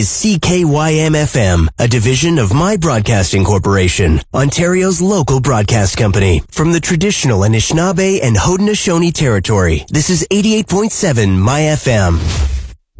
is CKYM-FM, a division of My Broadcasting Corporation, Ontario's local broadcast company. From the traditional Anishinaabe and Haudenosaunee territory, this is 88.7 My FM.